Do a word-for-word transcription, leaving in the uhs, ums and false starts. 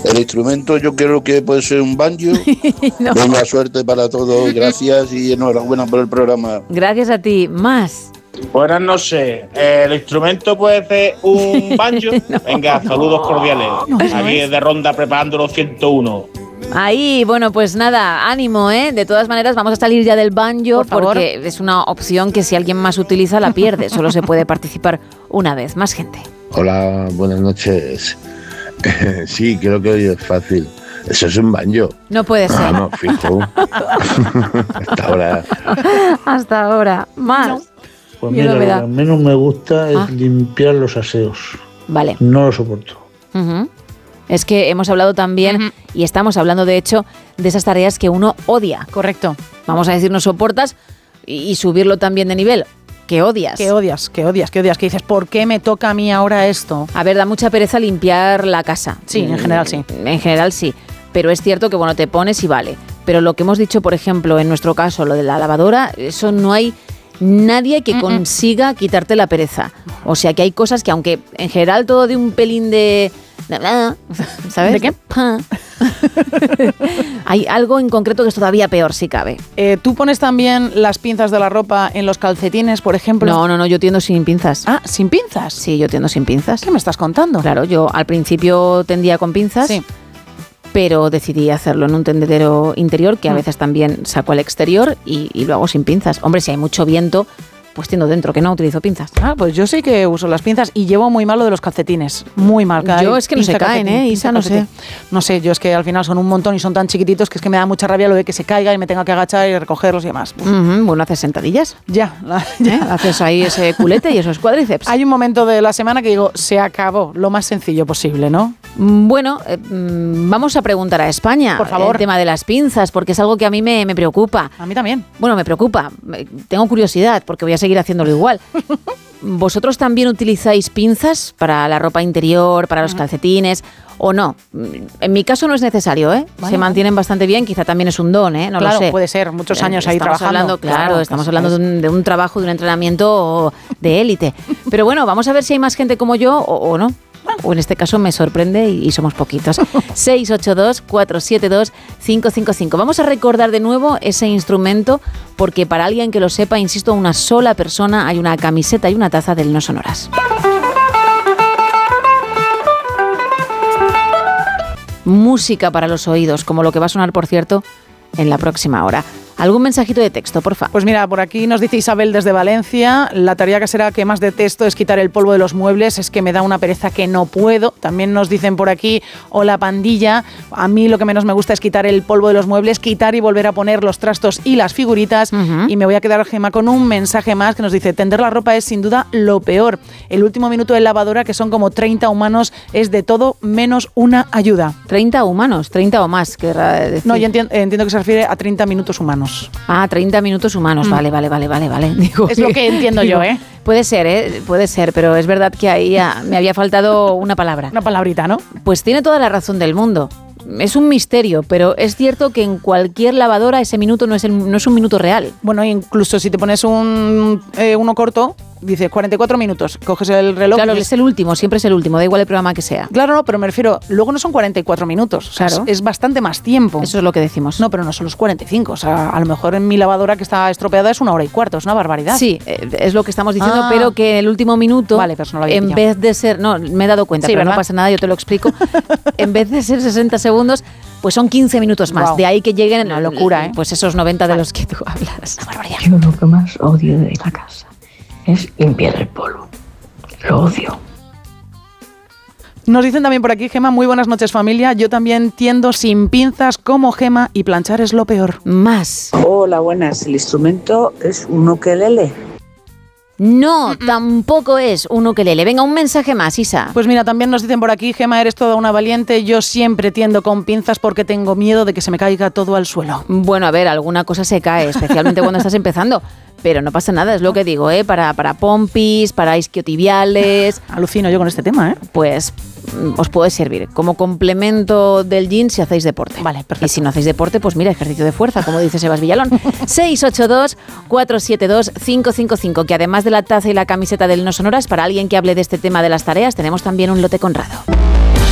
El instrumento yo creo que puede ser un banjo. No. Venga, suerte para todos, gracias y enhorabuena por el programa. Gracias a ti. Más. Buenas noches. ¿El instrumento puede ser un banjo? No. Venga, saludos cordiales. No, no Aquí es. de Ronda preparando los ciento uno. Ahí, bueno, pues nada, ánimo, ¿eh? De todas maneras, vamos a salir ya del banjo Por favor. porque es una opción que si alguien más utiliza la pierde. Solo se puede participar una vez. Más gente. Hola, buenas noches. Sí, creo que hoy es fácil. Eso es un banjo. No puede ser. Vamos, fijo. Hasta ahora. Hasta ahora. Más. Pues Miedo mira, me lo da. que menos me gusta es Ah. limpiar los aseos. Vale. No lo soporto. Ujú. Es que hemos hablado también, Ujú. y estamos hablando de hecho, de esas tareas que uno odia. Correcto. Vamos a decir, no soportas y, y subirlo también de nivel. Que odias. Que odias, que odias, que odias. Que dices, ¿por qué me toca a mí ahora esto? A ver, da mucha pereza limpiar la casa. Sí, en general sí. En general sí. Pero es cierto que, bueno, te pones y vale. Pero lo que hemos dicho, por ejemplo, en nuestro caso, lo de la lavadora, eso no hay nadie que Mm-mm. consiga quitarte la pereza. O sea que hay cosas que, aunque en general todo de un pelín de... ¿Sabes? ¿De qué? Hay algo en concreto que es todavía peor, si cabe. Eh, ¿Tú pones también las pinzas de la ropa en los calcetines, por ejemplo? No, no, no, yo tiendo sin pinzas. Ah, ¿sin pinzas? Sí, yo tiendo sin pinzas. ¿Qué me estás contando? Claro, yo al principio tendía con pinzas, Sí. pero decidí hacerlo en un tendedero interior, que a Mm. veces también saco al exterior y, y lo hago sin pinzas. Hombre, si hay mucho viento, pues tiendo dentro, que no utilizo pinzas. Ah, pues yo sí que uso las pinzas y llevo muy mal lo de los calcetines. Muy mal. Cada Yo es que no pinza, se caen, calcetín, ¿eh, pinza, Isa? No sé. calcetín. No sé, yo es que al final son un montón y son tan chiquititos que es que me da mucha rabia lo de que se caiga y me tenga que agachar y recogerlos y demás. Uf, Ujú, bueno, haces sentadillas, ya, la- ¿eh? ya. Haces ahí ese culete y esos cuádriceps. Hay un momento de la semana que digo, se acabó, lo más sencillo posible, ¿no? Mm, Bueno, eh, mm, vamos a preguntar a España Por favor. el tema de las pinzas, porque es algo que a mí me, me preocupa. A mí también. Bueno, me preocupa. Eh, Tengo curiosidad porque voy a seguir haciéndolo igual. ¿Vosotros también utilizáis pinzas para la ropa interior, para los calcetines o no? En mi caso no es necesario, ¿eh? Vale, Se mantienen bastante bien, quizá también es un don, ¿eh? No claro, lo sé. puede ser, muchos Eh, años ahí estamos trabajando. Hablando, claro, Claro, estamos que hablando es- de un, de un trabajo, de un entrenamiento de élite. Pero bueno, vamos a ver si hay más gente como yo o, o no. O en este caso me sorprende y, y somos poquitos. seis ocho dos, cuatro siete dos, cinco cinco cinco. Vamos a recordar de nuevo ese instrumento porque para alguien que lo sepa, insisto, una sola persona, hay una camiseta y una taza del No Sonoras. Música para los oídos, como lo que va a sonar, por cierto, en la próxima hora. ¿Algún mensajito de texto, porfa? Pues mira, por aquí nos dice Isabel desde Valencia, la tarea casera que más detesto es quitar el polvo de los muebles, es que me da una pereza que no puedo. También nos dicen por aquí, hola pandilla, a mí lo que menos me gusta es quitar el polvo de los muebles, quitar y volver a poner los trastos y las figuritas. Ujú. Y me voy a quedar, Gemma, con un mensaje más que nos dice, tender la ropa es sin duda lo peor. El último minuto de lavadora, que son como treinta humanos, es de todo menos una ayuda. treinta humanos, treinta o más, querrá decir. No, yo entiendo, entiendo que se refiere a treinta minutos humanos. Ah, treinta minutos humanos, Mm. vale, vale, vale, vale, vale. Digo, Es lo que entiendo yo, ¿eh? Puede ser, ¿eh? Puede ser, pero es verdad que ahí ah, me había faltado una palabra. Una palabrita, ¿no? Pues tiene toda la razón del mundo. Es un misterio, pero es cierto que en cualquier lavadora ese minuto no es, el- no es un minuto real. Bueno, incluso si te pones un eh, uno corto, dices cuarenta y cuatro minutos, coges el reloj. Claro, y es el último, siempre es el último, da igual el programa que sea. Claro, no, pero me refiero, luego no son cuarenta y cuatro minutos, o sea, Claro. es, es bastante más tiempo. Eso es lo que decimos. No, pero no son los cuarenta y cinco, o sea, a lo mejor en mi lavadora que está estropeada es una hora y cuarto, es una barbaridad. Sí, eh, es lo que estamos diciendo, Ah. pero que el último minuto, Vale, pero eso no lo había en pillado. vez de ser, no, me he dado cuenta, Sí, pero no ¿verdad? pasa nada, yo te lo explico. En vez de ser sesenta segundos, pues son quince minutos más. Guau. De ahí que lleguen Una locura, ¿eh? pues esos noventa de los que tú hablas. Yo lo que más odio de la casa es limpiar el polvo. Lo odio. Nos dicen también por aquí, Gema, muy buenas noches familia, yo también tiendo sin pinzas como Gema y planchar es lo peor. Más. Hola, buenas. El instrumento es un ukelele. No, tampoco es un ukelele. Venga, un mensaje más, Isa. Pues mira, también nos dicen por aquí, Gema, eres toda una valiente, yo siempre tiendo con pinzas porque tengo miedo de que se me caiga todo al suelo. Bueno, a ver, alguna cosa se cae, especialmente cuando estás empezando. Pero no pasa nada, es lo que digo, ¿eh? Para, para pompis, para isquiotibiales, Alucino yo con este tema, ¿eh? pues mm, os puede servir como complemento del jean si hacéis deporte. Vale, perfecto. Y si no hacéis deporte, pues mira, ejercicio de fuerza, como dice Sebas Villalón. seis ocho dos, cuatro siete dos, cinco cinco cinco, que además de la taza y la camiseta del No Sonoras, para alguien que hable de este tema de las tareas, tenemos también un lote Conrado.